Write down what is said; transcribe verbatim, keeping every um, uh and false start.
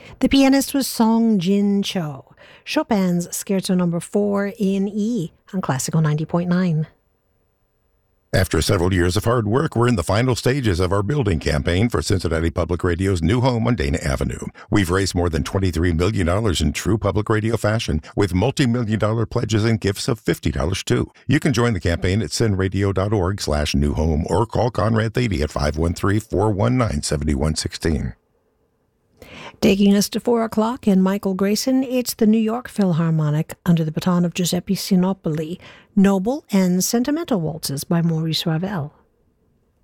The pianist was Song Jin Cho. Chopin's Scherzo number four in E on Classical ninety point nine. After several years of hard work, we're in the final stages of our building campaign for Cincinnati Public Radio's new home on Dana Avenue. We've raised more than twenty-three million dollars in true public radio fashion, with multi-million dollar pledges and gifts of fifty dollars too. You can join the campaign at cinradio.org slash new home or call Conrad Thady at five one three, four one nine, seven one one six. Taking us to four o'clock in Michael Grayson, it's the New York Philharmonic under the baton of Giuseppe Sinopoli, Noble and Sentimental Waltzes by Maurice Ravel.